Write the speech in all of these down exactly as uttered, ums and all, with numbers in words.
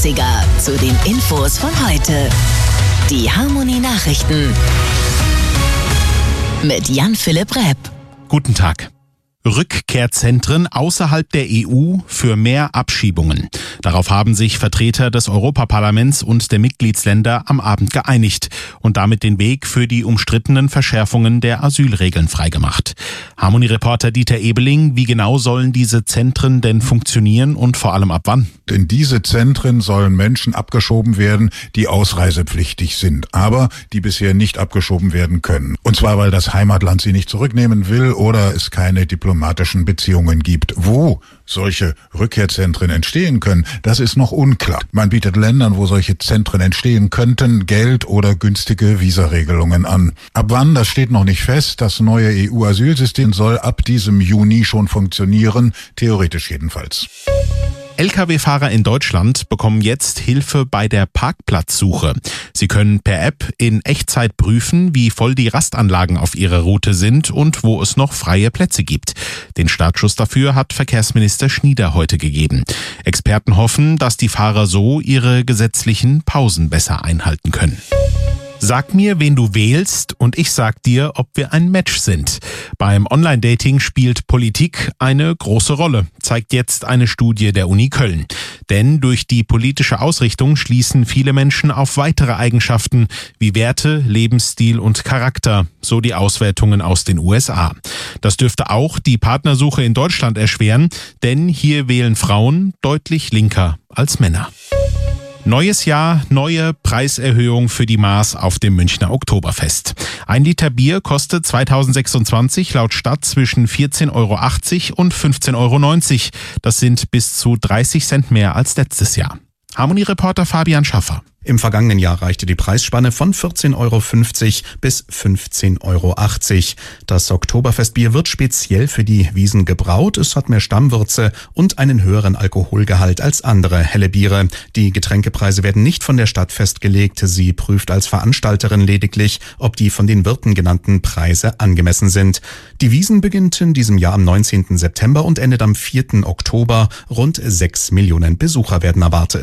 dreißiger zu den Infos von heute. Die Harmony Nachrichten mit Jan-Philipp Repp. Guten Tag. Rückkehrzentren außerhalb der E U für mehr Abschiebungen. Darauf haben sich Vertreter des Europaparlaments und der Mitgliedsländer am Abend geeinigt und damit den Weg für die umstrittenen Verschärfungen der Asylregeln freigemacht. Harmony-Reporter Dieter Ebeling, wie genau sollen diese Zentren denn funktionieren und vor allem ab wann? In diese Zentren sollen Menschen abgeschoben werden, die ausreisepflichtig sind, aber die bisher nicht abgeschoben werden können. Und zwar, weil das Heimatland sie nicht zurücknehmen will oder es keine diplomatischen Beziehungen gibt. Wo solche Rückkehrzentren entstehen können, das ist noch unklar. Man bietet Ländern, wo solche Zentren entstehen könnten, Geld oder günstige Visaregelungen an. Ab wann, das steht noch nicht fest. Das neue E U-Asylsystem soll ab diesem Juni schon funktionieren, theoretisch jedenfalls. L K W-Fahrer in Deutschland bekommen jetzt Hilfe bei der Parkplatzsuche. Sie können per App in Echtzeit prüfen, wie voll die Rastanlagen auf ihrer Route sind und wo es noch freie Plätze gibt. Den Startschuss dafür hat Verkehrsminister Schnieder heute gegeben. Experten hoffen, dass die Fahrer so ihre gesetzlichen Pausen besser einhalten können. Sag mir, wen du wählst, und ich sag dir, ob wir ein Match sind. Beim Online-Dating spielt Politik eine große Rolle, zeigt jetzt eine Studie der Uni Köln. Denn durch die politische Ausrichtung schließen viele Menschen auf weitere Eigenschaften wie Werte, Lebensstil und Charakter, so die Auswertungen aus den U S A. Das dürfte auch die Partnersuche in Deutschland erschweren, denn hier wählen Frauen deutlich linker als Männer. Neues Jahr, neue Preiserhöhung für die Maß auf dem Münchner Oktoberfest. Ein Liter Bier kostet zweitausendsechsundzwanzig laut Stadt zwischen vierzehn Euro achtzig und fünfzehn Euro neunzig. Das sind bis zu dreißig Cent mehr als letztes Jahr. Harmony-Reporter Fabian Schaffer. Im vergangenen Jahr reichte die Preisspanne von vierzehn Euro fünfzig bis fünfzehn Euro achtzig. Das Oktoberfestbier wird speziell für die Wiesn gebraut. Es hat mehr Stammwürze und einen höheren Alkoholgehalt als andere helle Biere. Die Getränkepreise werden nicht von der Stadt festgelegt. Sie prüft als Veranstalterin lediglich, ob die von den Wirten genannten Preise angemessen sind. Die Wiesn beginnt in diesem Jahr am neunzehnten September und endet am vierten Oktober. Rund sechs Millionen Besucher werden erwartet.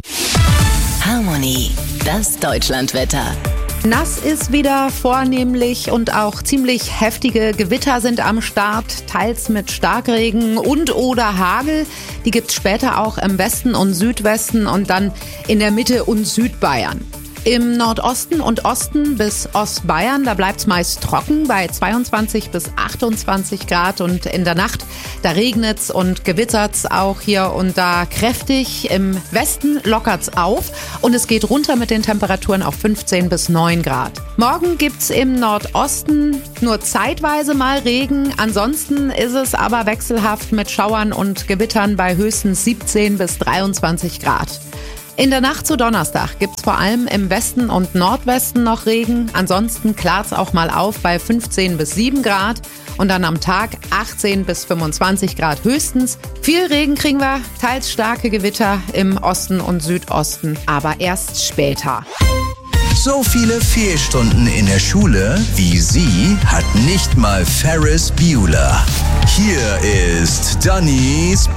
Harmony, das Deutschlandwetter. Nass ist wieder vornehmlich und auch ziemlich heftige Gewitter sind am Start, teils mit Starkregen und oder Hagel. Die gibt's später auch im Westen und Südwesten und dann in der Mitte und Südbayern. Im Nordosten und Osten bis Ostbayern, da bleibt's meist trocken bei zweiundzwanzig bis achtundzwanzig Grad und in der Nacht, da regnet's und gewittert's auch hier und da kräftig. Im Westen lockert's auf und es geht runter mit den Temperaturen auf fünfzehn bis neun Grad. Morgen gibt's im Nordosten nur zeitweise mal Regen, ansonsten ist es aber wechselhaft mit Schauern und Gewittern bei höchstens siebzehn bis dreiundzwanzig Grad. In der Nacht zu Donnerstag gibt's vor allem im Westen und Nordwesten noch Regen. Ansonsten klart's auch mal auf bei fünfzehn bis sieben Grad und dann am Tag achtzehn bis fünfundzwanzig Grad höchstens. Viel Regen kriegen wir, teils starke Gewitter im Osten und Südosten, aber erst später. So viele Fehlstunden in der Schule wie sie hat nicht mal Ferris Bueller. Hier ist Dannys